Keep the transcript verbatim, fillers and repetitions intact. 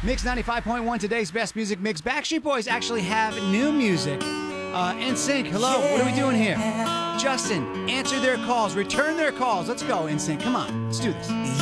Mix ninety-five point one, today's best music mix. Backstreet Boys actually have new music. Uh, N Sync, hello, what are we doing here? Justin, answer their calls, return their calls. Let's go, N Sync, come on, let's do this.